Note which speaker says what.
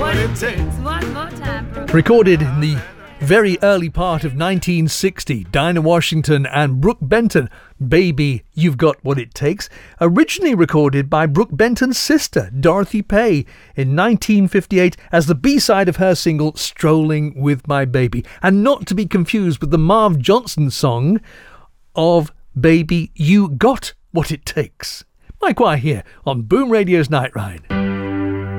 Speaker 1: what it takes.
Speaker 2: One more time, Brooke.
Speaker 3: Recorded in the very early part of 1960, Dinah Washington and Brooke Benton, Baby, You've Got What It Takes, originally recorded by Brooke Benton's sister, Dorothy Pay, in 1958 as the B-side of her single, Strolling With My Baby, and not to be confused with the Marv Johnson song of Baby, You Got What It Takes. Mike Wire here on Boom Radio's Night Ride.